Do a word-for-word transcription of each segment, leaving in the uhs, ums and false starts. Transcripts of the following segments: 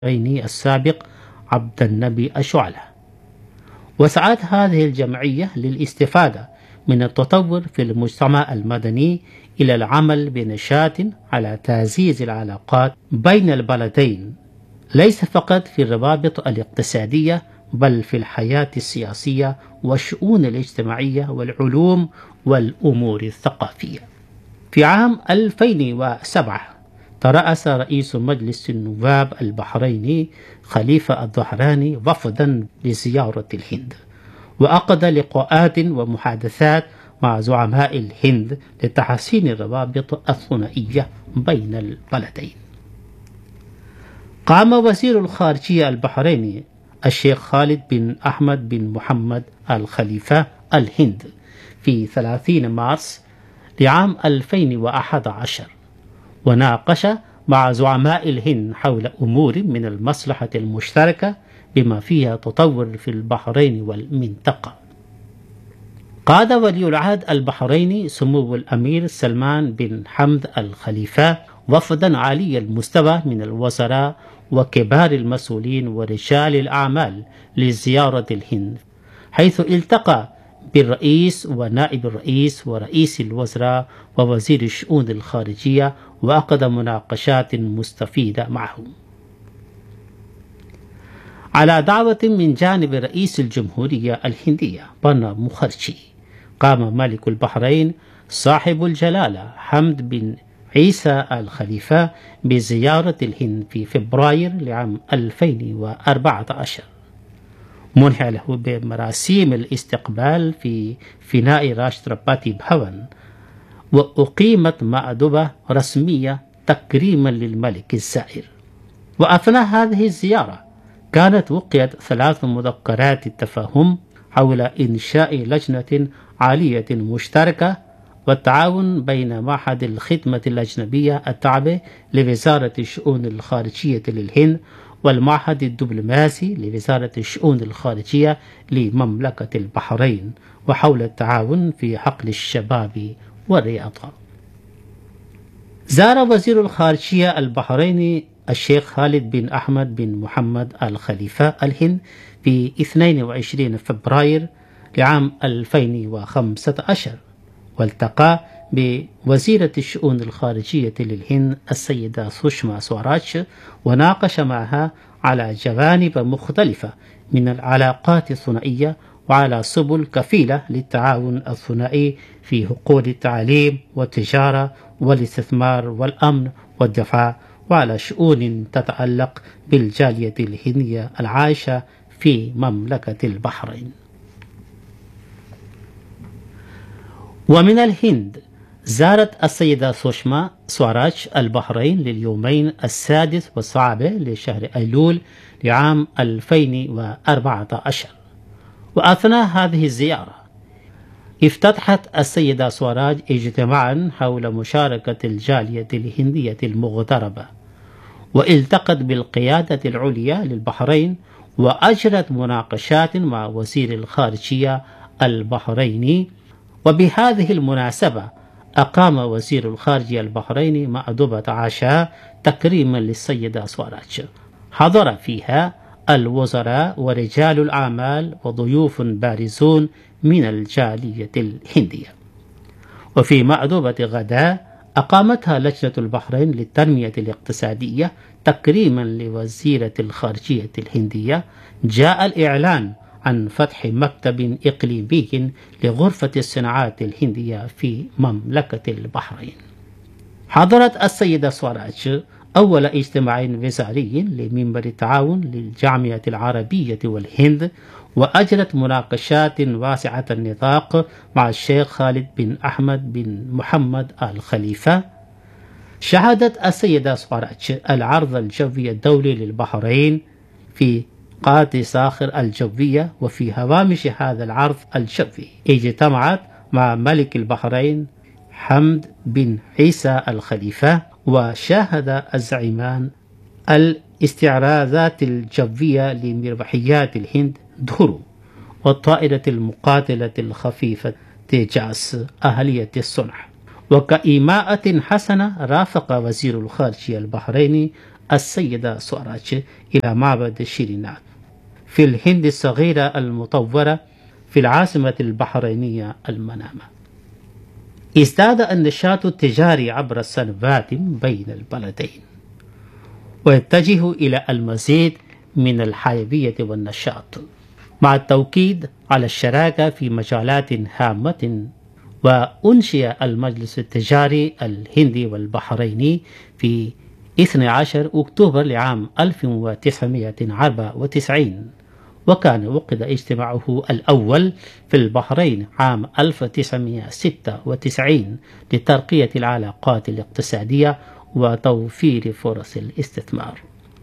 البحريني السابق عبد النبي الشعلة. وسعت هذه الجمعية للاستفادة من التطور في المجتمع المدني إلى العمل بنشاط على تعزيز العلاقات بين البلدين، ليس فقط في الروابط الاقتصادية بل في الحياة السياسية والشؤون الاجتماعية والعلوم والأمور الثقافية. في عام ألفين وسبعة ترأس رئيس مجلس النواب البحريني خليفة الظهراني وفدا لزيارة الهند، وعقد لقاءات ومحادثات مع زعماء الهند لتحسين الروابط الثنائية بين البلدين. قام وزير الخارجية البحريني الشيخ خالد بن أحمد بن محمد الخليفة الهند في ثلاثين مارس لعام ألفين وأحد عشر، وناقش مع زعماء الهند حول أمور من المصلحة المشتركة بما فيها تطور في البحرين والمنطقة. قاد ولي العهد البحريني سمو الأمير سلمان بن حمد الخليفة وفدا عالي المستوى من الوزراء وكبار المسؤولين ورجال الأعمال لزيارة الهند، حيث التقى بالرئيس ونائب الرئيس ورئيس الوزراء ووزير الشؤون الخارجية، وعقد مناقشات مستفيدة معهم. على دعوة من جانب رئيس الجمهورية الهندية برناب مخرجي، قام ملك البحرين صاحب الجلالة حمد بن عيسى الخليفة بزيارة الهند في فبراير لعام ألفين وأربعة عشر، منحى له بمراسيم الاستقبال في فناء راشتراباتي بهون، وأقيمت مأدبة رسمية تكريما للملك الزائر. وأثناء هذه الزيارة كانت وقعت ثلاث مذكرات التفاهم حول إنشاء لجنة عالية مشتركة والتعاون بين معهد الخدمة الأجنبية التابع لوزارة الشؤون الخارجية للهند والمعهد الدبلوماسي لوزارة الشؤون الخارجية لمملكة البحرين، وحول التعاون في حقل الشباب والرياضة. زار وزير الخارجية البحريني الشيخ خالد بن أحمد بن محمد الخليفة الهند في اثنين وعشرين فبراير لعام ألفين وخمسة عشر، والتقى بوزيرة الشؤون الخارجية للهند السيدة سوشما سوراج، وناقش معها على جوانب مختلفة من العلاقات الثنائية وعلى سبل كفيلة للتعاون الثنائي في حقول التعليم والتجارة والاستثمار والأمن والدفاع، وعلى شؤون تتعلق بالجالية الهندية العايشة في مملكة البحرين. ومن الهند زارت السيدة سوشما سوراج البحرين لليومين السادس والسابع لشهر أيلول لعام ألفين وأربعة عشر، وأثناء هذه الزيارة افتتحت السيدة سوراج اجتماعا حول مشاركة الجالية الهندية المغتربة، والتقت بالقيادة العليا للبحرين، وأجرت مناقشات مع وزير الخارجية البحريني. وبهذه المناسبة أقام وزير الخارجية البحريني مأدبة عشاء تكريما للسيدة سوراج، حضر فيها الوزراء ورجال الأعمال وضيوف بارزون من الجالية الهندية. وفي مأدبة غداء أقامتها لجنة البحرين للتنمية الاقتصادية تكريما لوزيرة الخارجية الهندية، جاء الإعلان عن فتح مكتب إقليمي لغرفة الصناعات الهندية في مملكة البحرين. حضرت السيدة سوراج أول اجتماع وزاري لمنبر التعاون للجامعة العربية والهند، وأجرت مناقشات واسعة النطاق مع الشيخ خالد بن أحمد بن محمد الخليفة. شهدت السيدة سوراج العرض الجوي الدولي للبحرين في قاعة صاخر الجوية، وفي هوامش هذا العرض الجوي اجتمعت مع ملك البحرين حمد بن عيسى الخليفة، وشاهد الزعيمان الاستعراضات الجوية لمربحيات الهند دورو والطائرة المقاتلة الخفيفة تيجاس أهلية الصنع. وكإيماءة حسنة رافق وزير الخارجية البحريني السيدة سوراج إلى معبد شيرينات في الهند الصغيرة المطورة في العاصمة البحرينية المنامة. ازداد النشاط التجاري عبر السنوات بين البلدين، ويتجه إلى المزيد من الحيوية والنشاط، مع التوكيد على الشراكة في مجالات هامة. وأنشئ المجلس التجاري الهندي والبحريني في اثني عشر أكتوبر لعام ألف وتسعمائة وأربعة وتسعين، وكان وقد اجتماعه الأول في البحرين عام ألف وتسعمائة وستة وتسعين لترقية العلاقات الاقتصادية وتوفير فرص الاستثمار.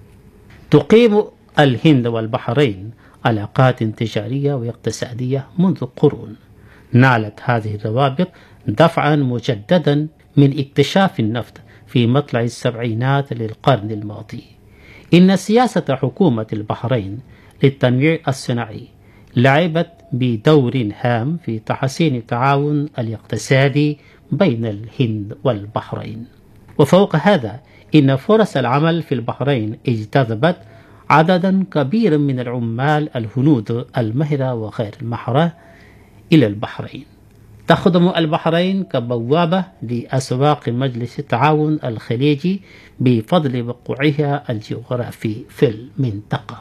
تقيم الهند والبحرين علاقات تجارية واقتصادية منذ قرون. نالت هذه الروابط دفعا مجددا من اكتشاف النفط في مطلع السبعينات للقرن الماضي. إن سياسة حكومة البحرين للتنويع الصناعي لعبت بدور هام في تحسين التعاون الاقتصادي بين الهند والبحرين. وفوق هذا، إن فرص العمل في البحرين اجتذبت عددا كبيرا من العمال الهنود المهرة وغير المهرة إلى البحرين. تخدم البحرين كبوابة لأسواق مجلس التعاون الخليجي بفضل وقوعها الجغرافي في المنطقة.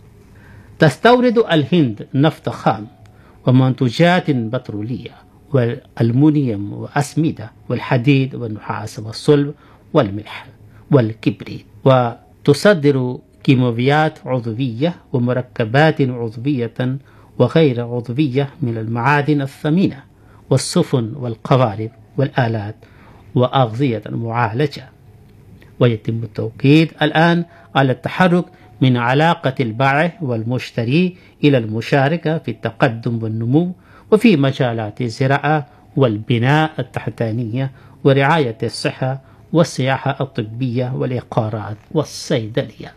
تستورد الهند نفط خام ومنتجات بترولية والألمنيوم وأسمدة والحديد والنحاس والصلب والملح والكبريت، وتصدر كيماويات عضوية ومركبات عضوية وغير عضوية من المعادن الثمينة والسفن والقوارب والآلات وأغذية معالجة. ويتم التوكيد الآن على التحرك من علاقة البائع والمشتري إلى المشاركة في التقدم والنمو، وفي مجالات الزراعة والبناء التحتانية ورعاية الصحة والسياحة الطبية والإقارات والصيدلية.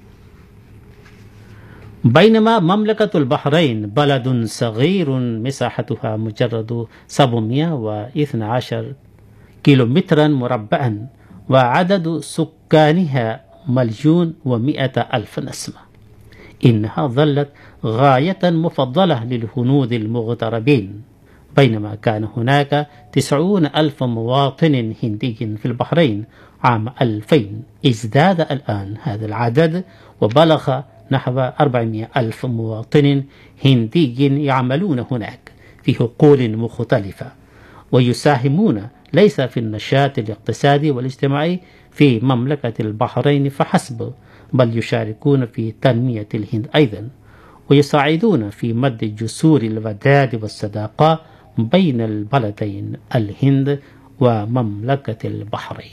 بينما مملكة البحرين بلد صغير مساحتها مجرد سبعمائة واثني عشر كيلومترا مربعا، وعدد سكانها مليون ومئة ألف نسمة، إنها ظلت غاية مفضلة للهنود المغتربين. بينما كان هناك تسعون ألف مواطن هندي في البحرين عام ألفين، ازداد الآن هذا العدد وبلغ نحو أربعمائة ألف مواطن هندي يعملون هناك في حقول مختلفة، ويساهمون ليس في النشاط الاقتصادي والاجتماعي في مملكة البحرين فحسب، بل يشاركون في تنمية الهند أيضا، ويساعدون في مد جسور الوداد والصداقة بين البلدين الهند ومملكة البحرين.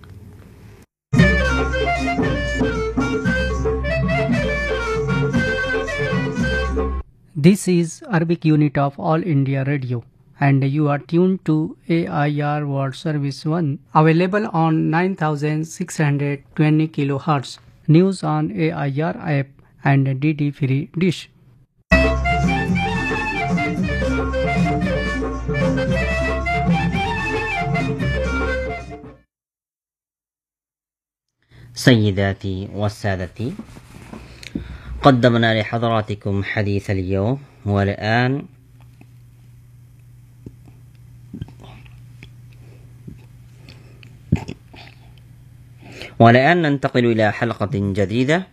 This is Arabic unit of All India Radio, and you are tuned to A I R World Service one, available on nine thousand six hundred twenty kilohertz. News on A I R app and D D free dish. سيداتي وسادتي، قدمنا لحضراتكم حديث اليوم، والآن والآن ننتقل إلى حلقة جديدة،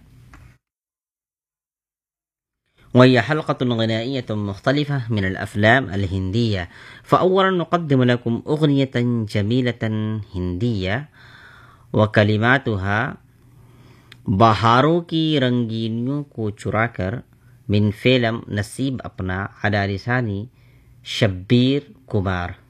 وهي حلقة غنائية مختلفة من الأفلام الهندية. فأولا نقدم لكم أغنية جميلة هندية وكلماتها बहारों की रंगीनियों को चुराकर من فيلم नसीब अपना على لسان शब्बीर कुमार.